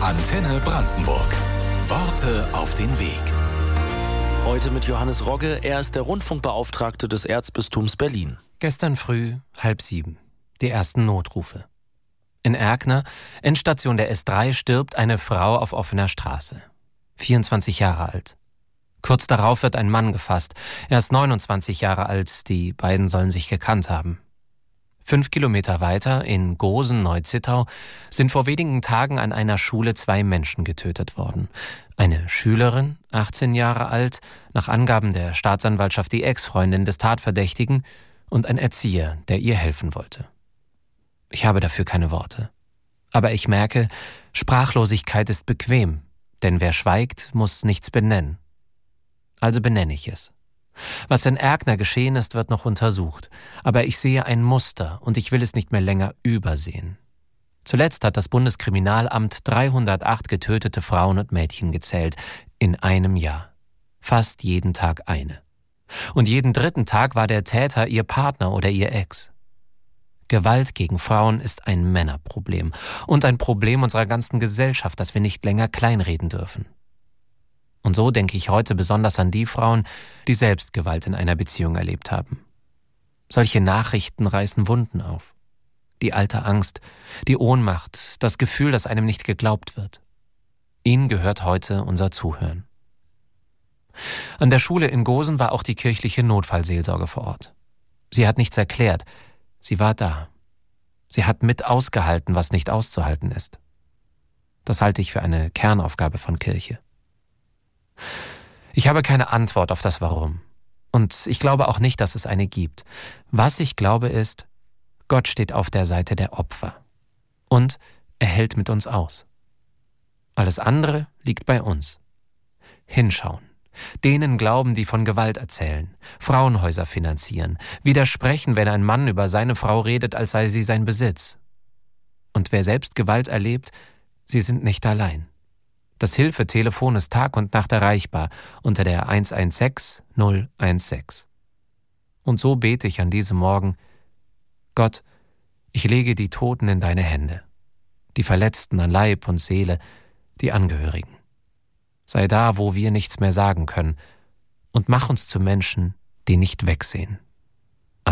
Antenne Brandenburg. Worte auf den Weg. Heute mit Johannes Rogge. Er ist der Rundfunkbeauftragte des Erzbistums Berlin. Gestern früh 6:30. Die ersten Notrufe. In Erkner, Endstation der S3, stirbt eine Frau auf offener Straße. 24 Jahre alt. Kurz darauf wird ein Mann gefasst. Er ist 29 Jahre alt. Die beiden sollen sich gekannt haben. 5 Kilometer weiter, in Gosen-Neuzittau, sind vor wenigen Tagen an einer Schule 2 Menschen getötet worden. Eine Schülerin, 18 Jahre alt, nach Angaben der Staatsanwaltschaft die Ex-Freundin des Tatverdächtigen, und ein Erzieher, der ihr helfen wollte. Ich habe dafür keine Worte. Aber ich merke, Sprachlosigkeit ist bequem, denn wer schweigt, muss nichts benennen. Also benenne ich es. Was in Erkner geschehen ist, wird noch untersucht. Aber ich sehe ein Muster und ich will es nicht mehr länger übersehen. Zuletzt hat das Bundeskriminalamt 308 getötete Frauen und Mädchen gezählt. In einem Jahr. Fast jeden Tag eine. Und jeden dritten Tag war der Täter ihr Partner oder ihr Ex. Gewalt gegen Frauen ist ein Männerproblem und ein Problem unserer ganzen Gesellschaft, das wir nicht länger kleinreden dürfen. Und so denke ich heute besonders an die Frauen, die selbst Gewalt in einer Beziehung erlebt haben. Solche Nachrichten reißen Wunden auf. Die alte Angst, die Ohnmacht, das Gefühl, dass einem nicht geglaubt wird. Ihnen gehört heute unser Zuhören. An der Schule in Gosen war auch die kirchliche Notfallseelsorge vor Ort. Sie hat nichts erklärt, sie war da. Sie hat mit ausgehalten, was nicht auszuhalten ist. Das halte ich für eine Kernaufgabe von Kirche. Ich habe keine Antwort auf das Warum. Und ich glaube auch nicht, dass es eine gibt. Was ich glaube ist, Gott steht auf der Seite der Opfer. Und er hält mit uns aus. Alles andere liegt bei uns. Hinschauen. Denen glauben, die von Gewalt erzählen, Frauenhäuser finanzieren, widersprechen, wenn ein Mann über seine Frau redet, als sei sie sein Besitz. Und wer selbst Gewalt erlebt, sie sind nicht allein. Das Hilfetelefon ist Tag und Nacht erreichbar unter der 116 016. Und so bete ich an diesem Morgen: Gott, ich lege die Toten in deine Hände, die Verletzten an Leib und Seele, die Angehörigen. Sei da, wo wir nichts mehr sagen können, und mach uns zu Menschen, die nicht wegsehen.